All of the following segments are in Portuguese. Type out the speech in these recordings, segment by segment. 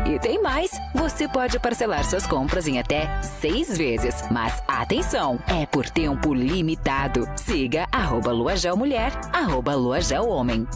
E tem mais, você pode parcelar suas compras em até 6 vezes. Mas atenção, é por tempo limitado. Siga @LuaGelMulher, @LuaGelHomem.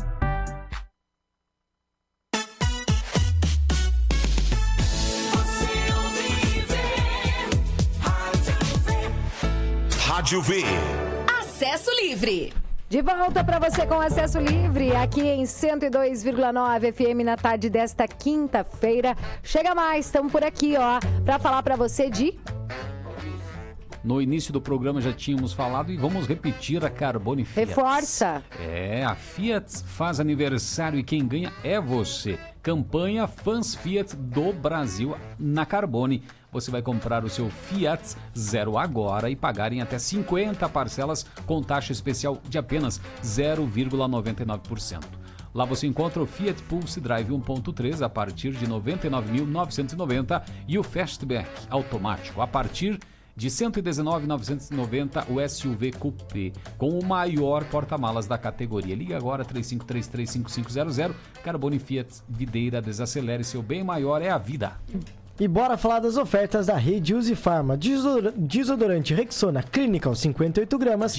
Rádio V. Acesso Livre. De volta para você com Acesso Livre, aqui em 102,9 FM na tarde desta quinta-feira. Chega mais, estamos por aqui, ó, para falar para você de... No início do programa já tínhamos falado e vamos repetir a Carbone Fiat. Reforça. A Fiat faz aniversário e quem ganha é você. Campanha Fãs Fiat do Brasil na Carbone. Você vai comprar o seu Fiat Zero agora e pagar em até 50 parcelas com taxa especial de apenas 0,99%. Lá você encontra o Fiat Pulse Drive 1.3 a partir de R$ 99.990 e o Fastback automático a partir de R$ 119.990, o SUV Coupé, com o maior porta-malas da categoria. Liga agora 35335500. Carbone Fiat Videira, desacelere, seu bem maior é a vida. E bora falar das ofertas da Rede Use Pharma. Desodorante Rexona Clinical 58 gramas.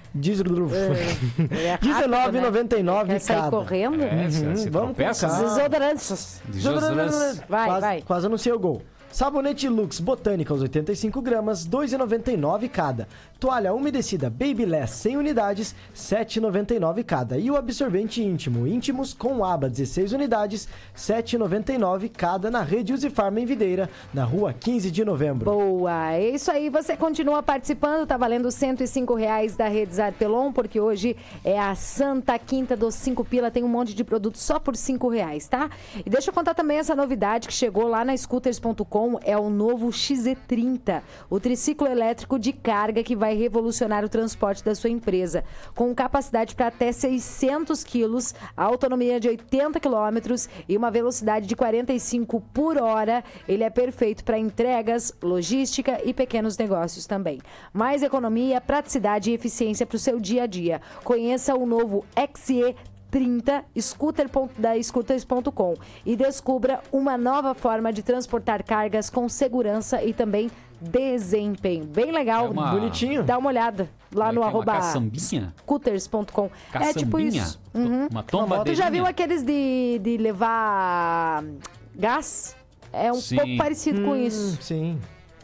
R$19,99 Quer sair cada. correndo? Vamos tropeça, colocar. Desodorantes. Vai. Quase anunciei o gol. Sabonete Lux Botanicals 85 gramas, R$ 2,99 cada. Toalha umedecida Babyless 100 unidades, R$ 7,99 cada. E o absorvente íntimo Íntimos com aba 16 unidades, R$ 7,99 cada na Rede Use Pharma em Videira, na rua 15 de novembro. Boa, é isso aí, você continua participando, tá valendo R$ 105 da Rede Zarpelon, porque hoje é a Santa Quinta dos 5 pila, tem um monte de produtos só por R$ 5, tá? E deixa eu contar também essa novidade que chegou lá na scooters.com, é o novo XZ30, o triciclo elétrico de carga que vai revolucionar o transporte da sua empresa. Com capacidade para até 600 quilos, autonomia de 80 quilômetros e uma velocidade de 45 por hora, ele é perfeito para entregas, logística e pequenos negócios também. Mais economia, praticidade e eficiência para o seu dia a dia. Conheça o novo XE30 da scooters.com e descubra uma nova forma de transportar cargas com segurança e também desempenho. Bem legal, bonitinho. Dá uma olhada lá no scooters.com. É tipo isso. Uma tomba. Tu já viu aqueles de levar gás? É um pouco parecido com isso. Sim.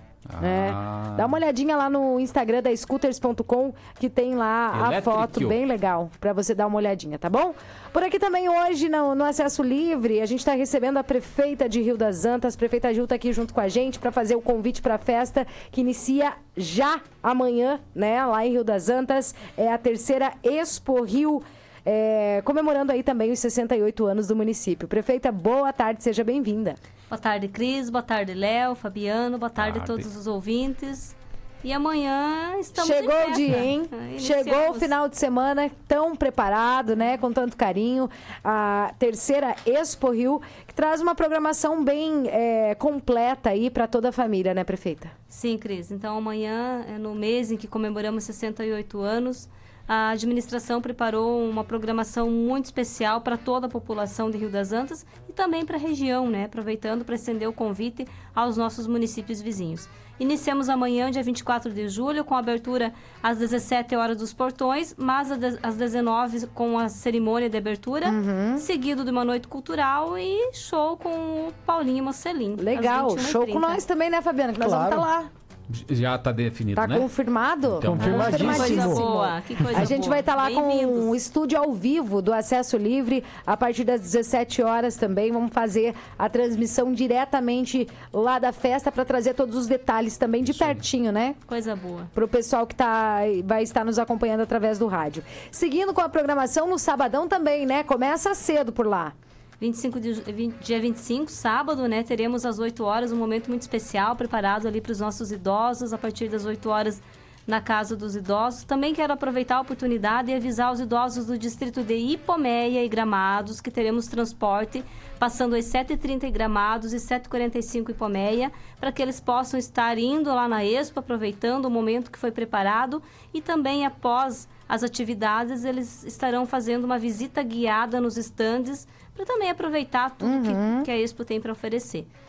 Dá uma olhadinha lá no Instagram da scooters.com que tem lá a foto bem legal pra você dar uma olhadinha, tá bom? Por aqui também hoje no Acesso Livre a gente tá recebendo a prefeita de Rio das Antas. A prefeita Gil tá aqui junto com a gente pra fazer o convite pra festa que inicia já amanhã, né? Lá em Rio das Antas, é a terceira Expo Rio, comemorando aí também os 68 anos do município. Prefeita, boa tarde, seja bem-vinda. Boa tarde, Cris. Boa tarde, Léo, Fabiano. Boa tarde a todos os ouvintes. E amanhã estamos em festa. Chegou o dia, hein? Chegou o final de semana tão preparado, né? Com tanto carinho. A terceira Expo Rio, que traz uma programação bem completa aí para toda a família, né, prefeita? Sim, Cris. Então, amanhã, no mês em que comemoramos 68 anos, a administração preparou uma programação muito especial para toda a população de Rio das Antas e também para a região, né? Aproveitando para estender o convite aos nossos municípios vizinhos. Iniciamos amanhã, dia 24 de julho, com a abertura às 17 horas dos portões, mas às 19 com a cerimônia de abertura, seguido de uma noite cultural e show com o Paulinho Mocelin. Legal, show com nós também, né, Fabiana? Que nós vamos estar lá. Já está definido, né? Tá confirmado? Então, confirmadíssimo. Que coisa boa, que coisa A gente vai estar lá com um estúdio ao vivo do Acesso Livre a partir das 17 horas também. Vamos fazer a transmissão diretamente lá da festa para trazer todos os detalhes também de pertinho, né? Coisa boa. Para o pessoal que vai estar nos acompanhando através do rádio. Seguindo com a programação no sabadão também, né? Começa cedo por lá. Dia 25, sábado, né, teremos às 8 horas um momento muito especial preparado ali para os nossos idosos, a partir das 8 horas na Casa dos Idosos. Também quero aproveitar a oportunidade e avisar os idosos do distrito de Ipomeia e Gramados que teremos transporte passando às 7h30 em Gramados e 7h45 em Ipomeia, para que eles possam estar indo lá na Expo, aproveitando o momento que foi preparado e também após as atividades eles estarão fazendo uma visita guiada nos estandes para também aproveitar tudo que a Expo tem para oferecer.